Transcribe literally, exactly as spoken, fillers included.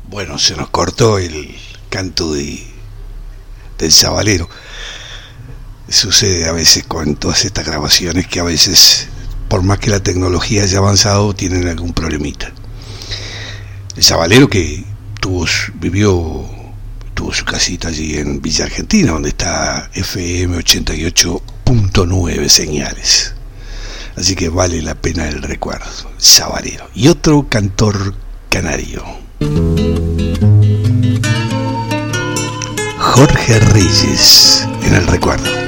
Bueno, se nos cortó el canto de, del Sabalero. Sucede a veces con todas estas grabaciones que a veces, por más que la tecnología haya avanzado, tienen algún problemita. El Sabalero que tuvo, vivió, tuvo su casita allí en Villa Argentina, donde está F M ochenta y ocho punto nueve señales. Así que vale la pena el recuerdo. Sabalero. Y otro cantor canario, Jorge Reyes, en el recuerdo.